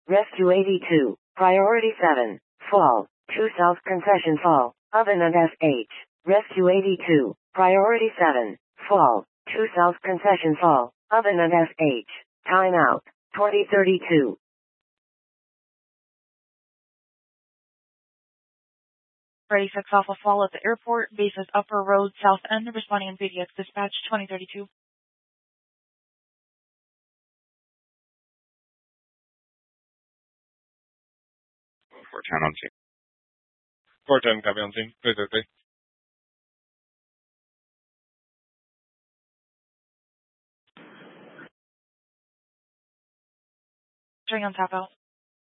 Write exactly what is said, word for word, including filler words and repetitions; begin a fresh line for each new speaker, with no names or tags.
Rescue eighty-two. Priority seven. Fall. two South Concession Fall. Oven and S H. Rescue eighty-two. Priority seven. Fall. two South Concession Fall. Oven and S H. Time out. twenty thirty-two.
Ready six Alpha Fall at the airport. Bases Upper Road, South End. Responding in V D X dispatch twenty thirty-two.
four ten on scene.
four ten, copy on scene. three thirty.
String on tap out.